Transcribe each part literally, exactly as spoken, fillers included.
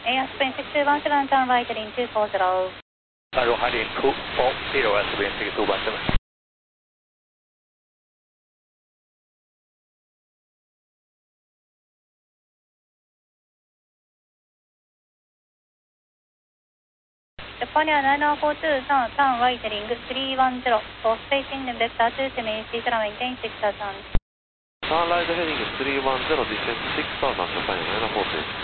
Airspace six two one seven, turn right heading two four zero. Cairo heading two four zero, Airspace six two one seven. Japan nine zero four two, turn, turn right heading three one zero, both facing the vector two to maintain maintain six thousand. Turn right heading three one zero, descend six thousand, Japan nine zero four two.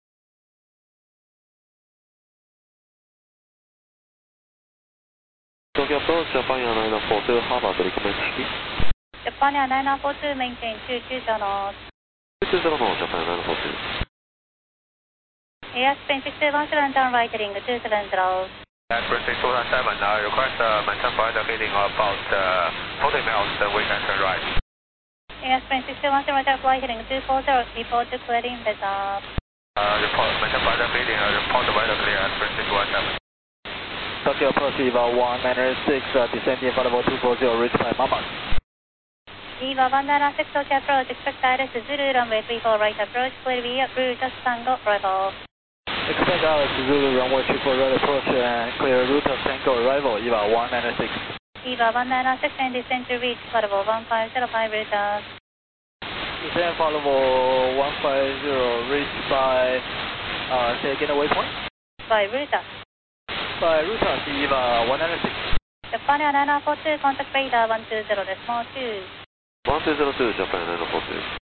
Tokyo approach, Japan nine zero four two, Harvard, recommend speed. Japan nine zero four two, maintain two two zero knots. two two zero knots, Japan nine zero four two. Airspace six two one seven, turn right heading two seven zero. Airspace six two one seven, uh, request uh, maintain flight heading about uh, forty miles, then we can turn right. Airspace six two one seven, flight heading two four zero, report to clearing better. Uh, report, maintain flight heading, uh, report weather clear, Airspace six two one seven. Tokyo approach Eva one nine six, uh, descending for level two four zero, reach by Mama. Eva one nine six, Tokyo approach, expect Iris Zulu, runway three four right approach, clear via route of Tango, arrival. Expect Iris Zulu, runway three four right approach, and clear route of Tango, arrival, Eva one nine six. Eva one nine six, and descend to reach for level one five zero five, route of. Descend for level one five zero, reach by, uh, say again the waypoint? By route of. By route of Eva one nine six. Japan nine zero four two, contact radar one two zero decimal two. one two zero two, Japan nine zero four two.